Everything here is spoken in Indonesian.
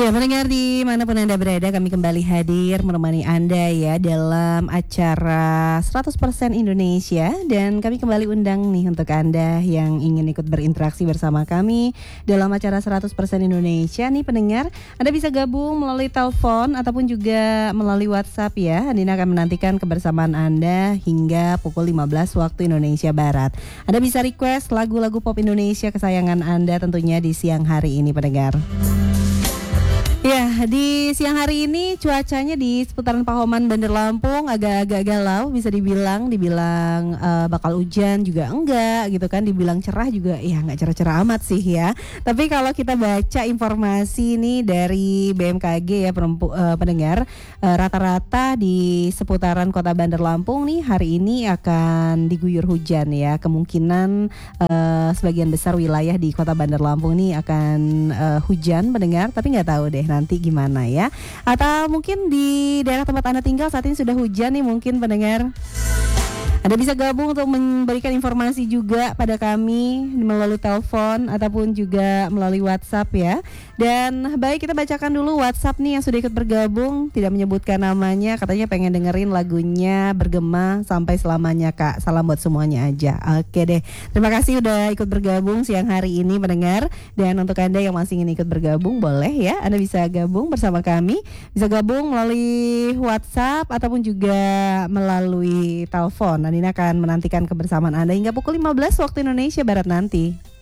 Ya, pendengar dimanapun Anda berada, kami kembali hadir menemani Anda ya dalam acara 100% Indonesia. Dan kami kembali undang nih untuk Anda yang ingin ikut berinteraksi bersama kami dalam acara 100% Indonesia nih pendengar. Anda bisa gabung melalui telepon ataupun juga melalui WhatsApp ya. Andina akan menantikan kebersamaan Anda hingga pukul 15 waktu Indonesia Barat. Anda bisa request lagu-lagu pop Indonesia kesayangan Anda tentunya di siang hari ini pendengar. Ya, di siang hari ini cuacanya di seputaran Pahoman, Bandar Lampung agak-agak galau, bisa dibilang bakal hujan juga enggak gitu kan, dibilang cerah juga ya enggak cerah-cerah amat sih ya. Tapi kalau kita baca informasi nih dari BMKG ya pendengar, rata-rata di seputaran Kota Bandar Lampung nih hari ini akan diguyur hujan ya. Kemungkinan sebagian besar wilayah di Kota Bandar Lampung nih akan hujan pendengar, tapi nggak tahu deh nanti gimana ya. Atau mungkin di daerah tempat Anda tinggal saat ini sudah hujan nih mungkin pendengar. Anda bisa gabung untuk memberikan informasi juga pada kami melalui telepon ataupun juga melalui WhatsApp ya. Dan baik, kita bacakan dulu WhatsApp nih yang sudah ikut bergabung, tidak menyebutkan namanya, katanya pengen dengerin lagunya Bergema Sampai Selamanya Kak. Salam buat semuanya aja. Oke deh. Terima kasih udah ikut bergabung siang hari ini pendengar. Dan untuk Anda yang masih ingin ikut bergabung boleh ya, Anda bisa gabung bersama kami. Bisa gabung melalui WhatsApp ataupun juga melalui telepon. Andina akan menantikan kebersamaan Anda hingga pukul 15 waktu Indonesia Barat nanti.